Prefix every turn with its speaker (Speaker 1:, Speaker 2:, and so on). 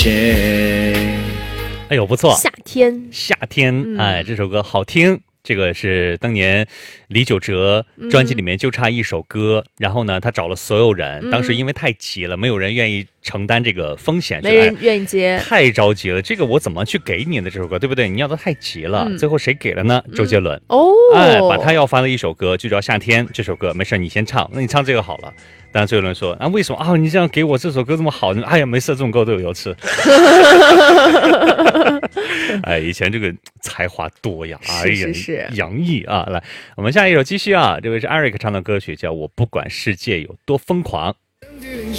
Speaker 1: 哎呦，不错，
Speaker 2: 夏天，
Speaker 1: 夏天，哎，这首歌好听。这个是当年李玖哲专辑里面就差一首歌，然后呢，他找了所有人，当时因为太急了，没有人愿意承担这个风险，
Speaker 2: 没人愿意接，
Speaker 1: 太着急了，这个我怎么去给你的这首歌，对不对？你要的太急了，最后谁给了呢？周杰伦。哎，把他要发的一首歌就叫《夏天》，这首歌没事你先唱，那你唱这个好了。但周杰伦说：“啊，为什么啊？你这样给我这首歌这么好呢？哎呀，没事，这种歌都有吃。”哎，以前这个才华多呀，哎呀，洋溢啊！来，我们下一首继续啊，这位是 Eric 唱的歌曲，叫《我不管世界有多疯狂》。